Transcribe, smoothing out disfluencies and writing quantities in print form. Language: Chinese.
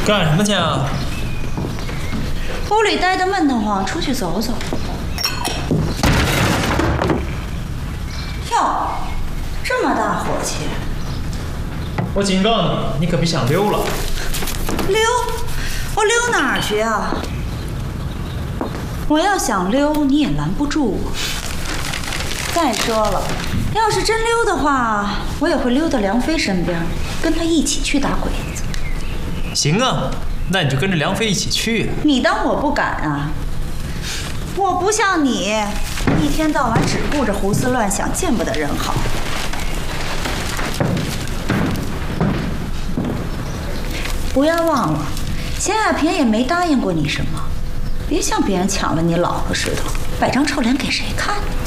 干什么去啊？ 屋里待得闷得慌，出去走走。哟，这么大火气！ 我警告你，你可别想溜了。 溜？我溜哪儿去啊？我要想溜，你也拦不住我。再说了，要是真溜的话，我也会溜到梁飞身边，跟他一起去打鬼子。 行啊，那你就跟着梁飞一起去。 你当我不敢啊？我不像你，一天到晚只顾着胡思乱想，见不得人好。不要忘了，咸亚萍也没答应过你什么，别像别人抢了你老婆似的，摆张臭脸给谁看？